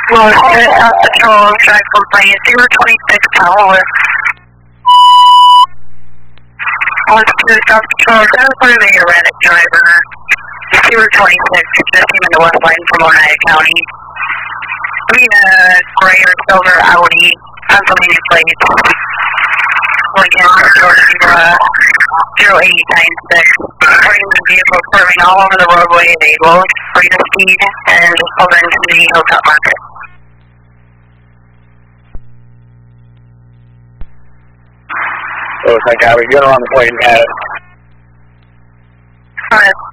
Well, Patrol, drive complaint 026 Powell. Let's do South Patrol, identify the erratic driver. 026, just came into West Line from Oneida County. Green, gray or silver Audi, Pennsylvania plate. Lincoln, Georgia, 0896. Bringing the vehicle swerving all over the roadway at a low rate of speed and just pulled into the Hilltop Market. Looks like I was good on the plate and had it. Alright.